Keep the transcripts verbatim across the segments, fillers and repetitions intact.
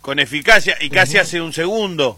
con eficacia y casi uh-huh. hace un segundo.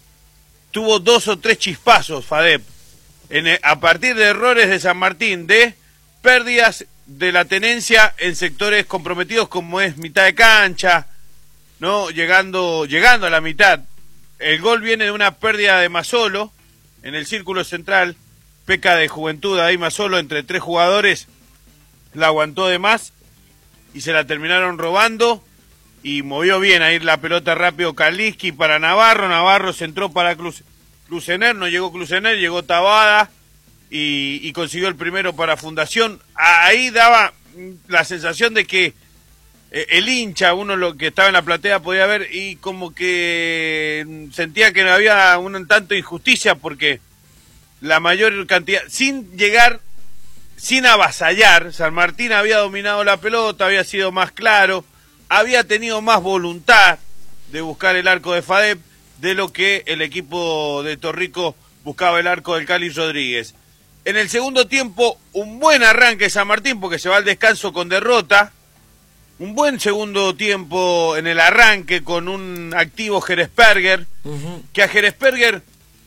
Tuvo dos o tres chispazos, Fadep, en el, a partir de errores de San Martín, de pérdidas de la tenencia en sectores comprometidos como es mitad de cancha, ¿no? Llegando, llegando a la mitad. El gol viene de una pérdida de Masolo en el círculo central, peca de juventud ahí Masolo entre tres jugadores, la aguantó de más y se la terminaron robando y movió bien ahí la pelota rápido Kaliski para Navarro, Navarro se entró para Clusener, no llegó Clusener, llegó Tabada y, y consiguió el primero para Fundación. Ahí daba la sensación de que el hincha, uno lo que estaba en la platea podía ver y como que sentía que había un tanto de injusticia porque la mayor cantidad, sin llegar, sin avasallar, San Martín había dominado la pelota, había sido más claro, había tenido más voluntad de buscar el arco de Fadep de lo que el equipo de Torrico buscaba el arco del Cali Rodríguez. En el segundo tiempo, un buen arranque de San Martín porque se va al descanso con derrota. Un buen segundo tiempo en el arranque con un activo Geresperger, uh-huh. que a Geresperger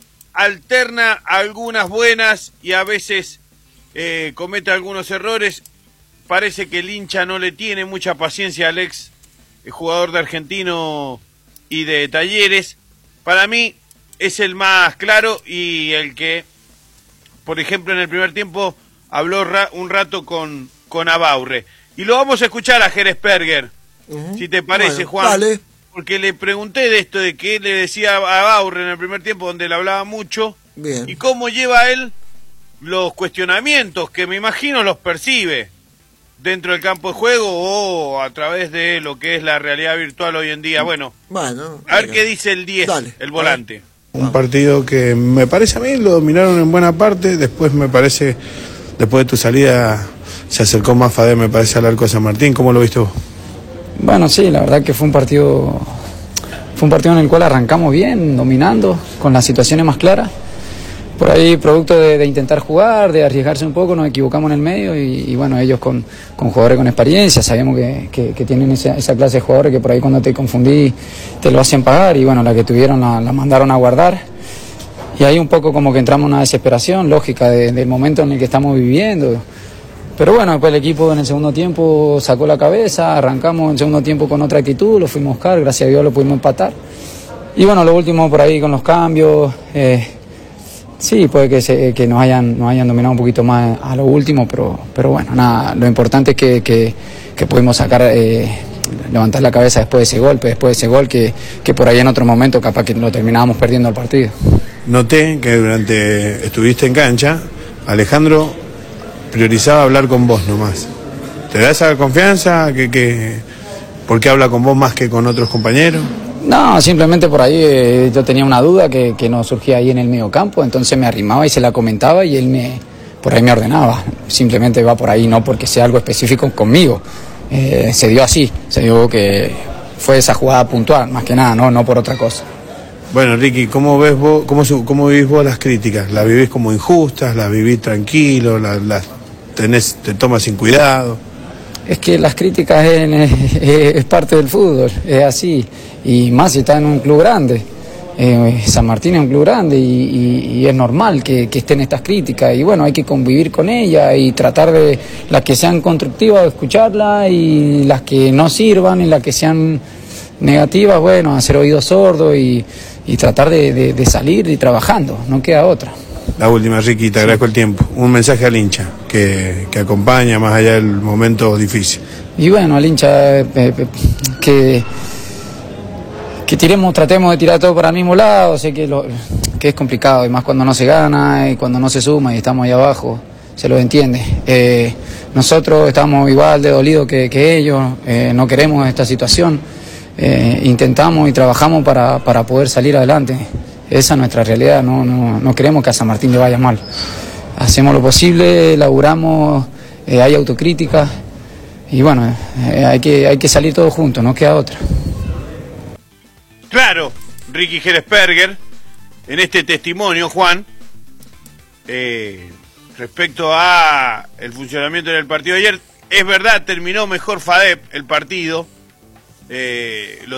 alterna algunas buenas y a veces eh, comete algunos errores. Parece que el hincha no le tiene mucha paciencia al ex jugador de Argentino y de Talleres. Para mí es el más claro y el que, por ejemplo, en el primer tiempo habló ra- un rato con, con Abaurre. Y lo vamos a escuchar a Geresperger, uh-huh. si te parece, bueno, Juan. Dale. Porque le pregunté de esto, de que él le decía a Abaurre en el primer tiempo, donde le hablaba mucho, bien. Y cómo lleva él los cuestionamientos, que me imagino los percibe dentro del campo de juego o a través de lo que es la realidad virtual hoy en día. Bueno, bueno a ver venga. Qué dice el diez, dale, el volante. Un partido que me parece a mí lo dominaron en buena parte, después me parece, después de tu salida se acercó más Fadep, me parece, al arco de San Martín. ¿Cómo lo viste vos? Bueno, sí, la verdad que fue un partido fue un partido en el cual arrancamos bien, dominando, con las situaciones más claras. Por ahí, producto de, de intentar jugar, de arriesgarse un poco, nos equivocamos en el medio y, y bueno, ellos con, con jugadores con experiencia, sabemos que, que, que tienen esa, esa clase de jugadores que por ahí cuando te confundí te lo hacen pagar y bueno, la que tuvieron la, la mandaron a guardar. Y ahí un poco como que entramos en una desesperación lógica de, del momento en el que estamos viviendo. Pero bueno, después el equipo en el segundo tiempo sacó la cabeza, arrancamos en el segundo tiempo con otra actitud, lo fuimos a buscar, gracias a Dios lo pudimos empatar. Y bueno, lo último por ahí con los cambios, eh, sí, puede que, se, que nos, hayan, nos hayan dominado un poquito más a lo último, pero, pero bueno, nada, lo importante es que, que, que pudimos sacar, eh, levantar la cabeza después de ese golpe, después de ese gol que, que por ahí en otro momento capaz que lo terminábamos perdiendo el partido. Noté que durante estuviste en cancha, Alejandro priorizaba hablar con vos nomás. ¿Te da esa confianza? que, que ¿Por qué habla con vos más que con otros compañeros? No, simplemente por ahí eh, yo tenía una duda que, que no surgía ahí en el medio campo, entonces me arrimaba y se la comentaba y él me por ahí me ordenaba. Simplemente va por ahí, no porque sea algo específico conmigo. Eh, se dio así, se dio que fue esa jugada puntual, más que nada, no, no por otra cosa. Bueno, Ricky, ¿cómo ves vos, cómo, cómo vivís vos las críticas? ¿Las vivís como injustas? ¿Las vivís tranquilo? ¿Las, las tenés, te tomas sin cuidado? Es que las críticas es, es, es parte del fútbol, es así. Y más si está en un club grande. Eh, San Martín es un club grande y, y, y es normal que, que estén estas críticas. Y bueno, hay que convivir con ellas y tratar de las que sean constructivas, escucharlas, y las que no sirvan y las que sean negativas, bueno, hacer oídos sordos y, y tratar de, de, de salir y trabajando, no queda otra. La última, Ricky, te agradezco el tiempo. Un mensaje al hincha que, que acompaña más allá del momento difícil. Y bueno, al hincha eh, eh, que, que tiremos, tratemos de tirar todo para el mismo lado. Sé que, lo, que es complicado, y más cuando no se gana y cuando no se suma y estamos ahí abajo, se lo entiende. Eh, nosotros estamos igual de dolidos que, que ellos, eh, no queremos esta situación. Eh, intentamos y trabajamos para, para poder salir adelante. Esa es nuestra realidad, no, no, no queremos que a San Martín le vaya mal. Hacemos lo posible, laburamos, eh, hay autocrítica y bueno, eh, hay que, hay que salir todos juntos, no queda otra. Claro, Ricky Geresperger, en este testimonio, Juan, eh, respecto a el funcionamiento del partido de ayer, es verdad, terminó mejor Fadep el partido. Eh, lo